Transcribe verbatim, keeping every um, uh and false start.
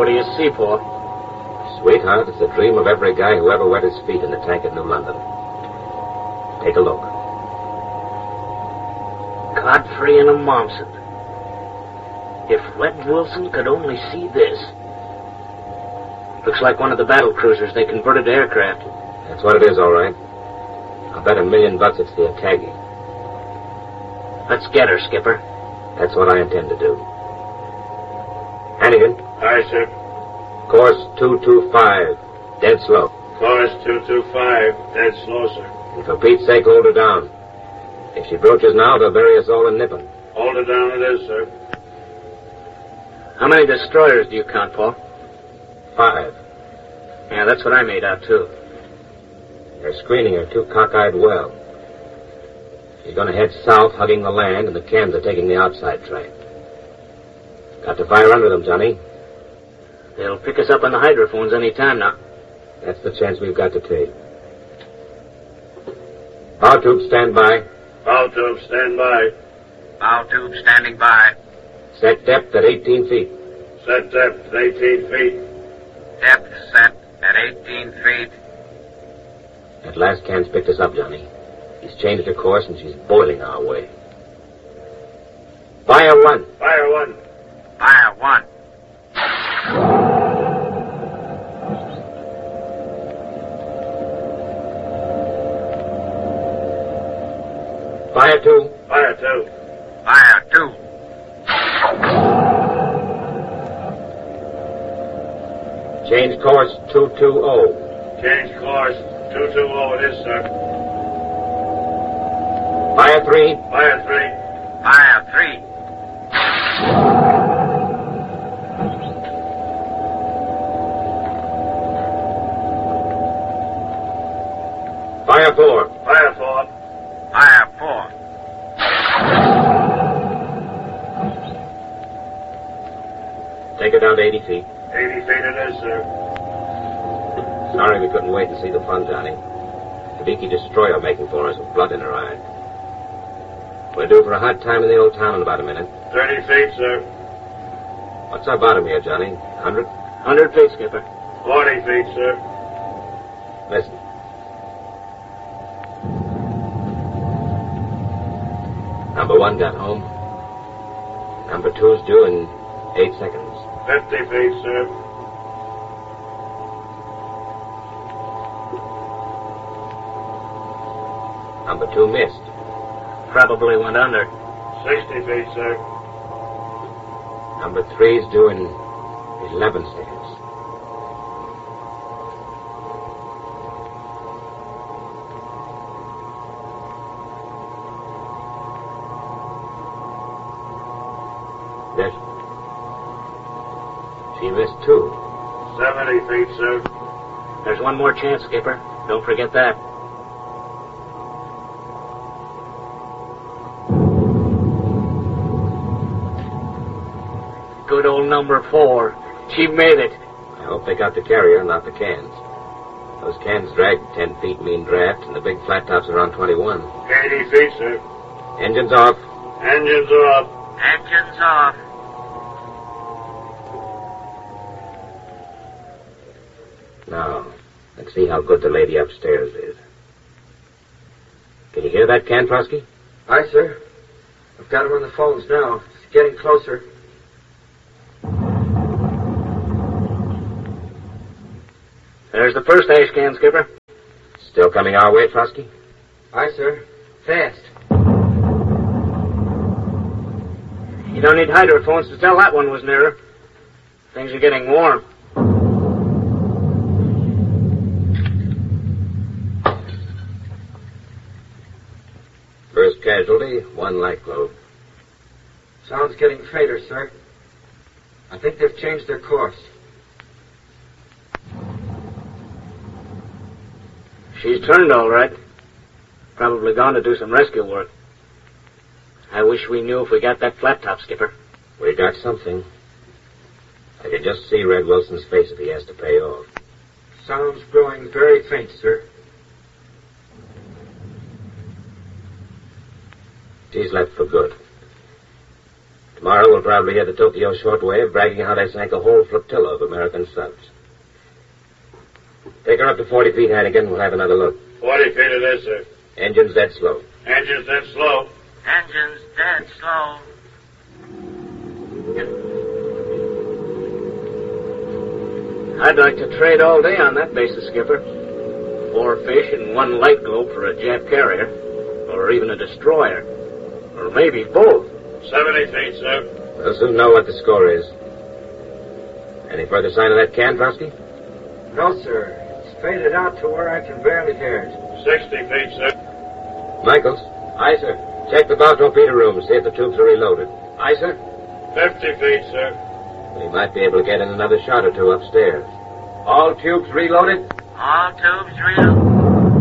do you see, Paul? Sweetheart, it's the dream of every guy who ever wet his feet in the tank at New London. Take a look. Godfrey and a Momsen. If Red Wilson could only see this. Looks like one of the battle cruisers they converted to aircraft. That's what it is, all right. I'll bet a million bucks it's the Akagi. Let's get her, Skipper. That's what I intend to do. Hannigan. Aye, sir. Course two two five. Dead slow. Course two two five. Dead slow, sir. And for Pete's sake, hold her down. If she broaches now, they'll bury us all in Nippon. Hold her down it is, sir. How many destroyers do you count, Paul? Five. Yeah, that's what I made out, too. They're screening her too cockeyed well. She's going to head south, hugging the land, and the cans are taking the outside track. Got to fire under them, Johnny. They'll pick us up on the hydrophones any time now. That's the chance we've got to take. Bow tube, stand by. Bow tube, stand by. Bow tube, standing by. Set depth at eighteen feet. Set depth at eighteen feet. Depth set at eighteen feet. That last can's picked us up, Johnny. He's changed her course, and she's boiling our way. Fire one. Fire one. Fire one. Fire two. Fire two. Fire two. Change course two two zero. Change course two two zero it is, sir. Fire three. Fire three. Fire three. Fire four. Fire four. Fire four. Take her down to eighty feet. eighty feet it is, sir. Sorry we couldn't wait to see the fun, Johnny. The beaky destroyer making for us with blood in her eye. We're due for a hot time in the old town in about a minute. thirty feet, sir. What's our bottom here, Johnny? Hundred? Hundred feet, Skipper. forty feet, sir. Listen. Number one got home. Number two's due in eight seconds. fifty feet, sir. Number two missed. Probably went under. sixty feet, sir. Number three's due in eleven seconds. There's... She missed two. seventy feet, sir. There's one more chance, Skipper. Don't forget that. Good old number four. She made it. I hope they got the carrier, not the cans. Those cans dragged ten feet mean draft, and the big flat tops are on twenty-one. eighty feet, sir. Engines off. Engines off. Engines off. Now, let's see how good the lady upstairs is. Can you hear that, Kantrosky? Aye, sir. I've got him on the phones now. It's getting closer. There's the first ash can, Skipper. Still coming our way, Trosky? Aye, sir. Fast. You don't need hydrophones to tell that one was nearer. Things are getting warm. First casualty, one light globe. Sound's getting fainter, sir. I think they've changed their course. She's turned all right. Probably gone to do some rescue work. I wish we knew if we got that flat top, Skipper. We got something. I could just see Red Wilson's face if he has to pay off. Sound's growing very faint, sir. She's left for good. Tomorrow we'll probably hear the Tokyo shortwave bragging how they sank a whole flotilla of American subs. Take her up to forty feet, Hannigan. We'll have another look. Forty feet it is, sir. Engine's dead slow. Engine's dead slow. Engine's dead slow. I'd like to trade all day on that basis, Skipper. Four fish and one light globe for a Jap carrier. Or even a destroyer. Or maybe both. Seventy feet, sir. We'll soon know what the score is. Any further sign of that can, Drosky? No, sir. It's faded out to where I can barely hear it. Sixty feet, sir. Michaels? Aye, sir. Check the bow torpedo room. See if the tubes are reloaded. Aye, sir. Fifty feet, sir. We might be able to get in another shot or two upstairs. All tubes reloaded? All tubes real.